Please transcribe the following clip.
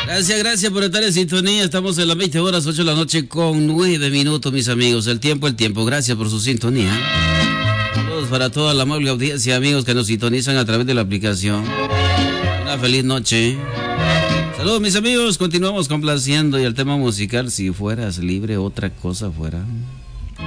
Gracias por estar en sintonía. Estamos en las 20 horas, 8 de la noche con 9 minutos, mis amigos. El tiempo. Gracias por su sintonía. Saludos para toda la amable audiencia, amigos que nos sintonizan a través de la aplicación. Una feliz noche. Saludos, mis amigos. Continuamos complaciendo y el tema musical, si fueras libre, otra cosa fuera.